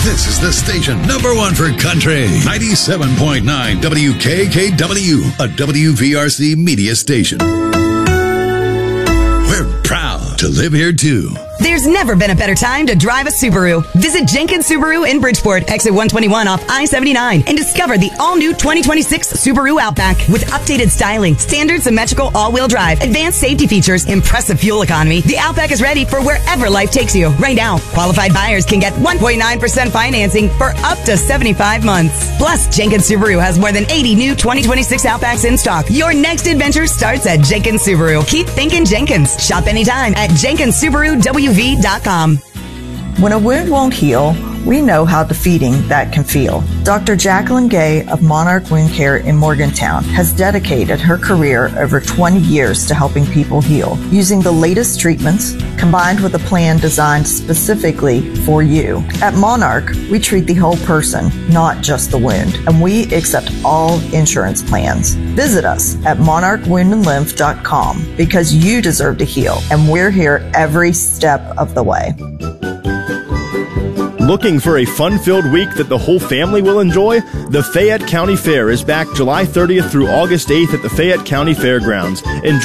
This is the station #1 for country. 97.9 WKKW, a WVRC media station. We're proud to live here, too. There's never been a better time to drive a Subaru. Visit Jenkins Subaru in Bridgeport, exit 121 off I-79, and discover the all-new 2026 Subaru Outback. With updated styling, standard symmetrical all-wheel drive, advanced safety features, impressive fuel economy, the Outback is ready for wherever life takes you. Right now, qualified buyers can get 1.9% financing for up to 75 months. Plus, Jenkins Subaru has more than 80 new 2026 Outbacks in stock. Your next adventure starts at Jenkins Subaru. Keep thinking Jenkins. Shop anytime at JenkinsSubaruWV.com. When a wound won't heal, we know how defeating that can feel. Dr. Jacqueline Gay of Monarch Wound Care in Morgantown has dedicated her career over 20 years to helping people heal, using the latest treatments combined with a plan designed specifically for you. At Monarch, we treat the whole person, not just the wound, and we accept all insurance plans. Visit us at monarchwoundandlymph.com because you deserve to heal, and we're here every step of the way. Looking for a fun-filled week that the whole family will enjoy? The Fayette County Fair is back July 30th through August 8th at the Fayette County Fairgrounds. Enjoy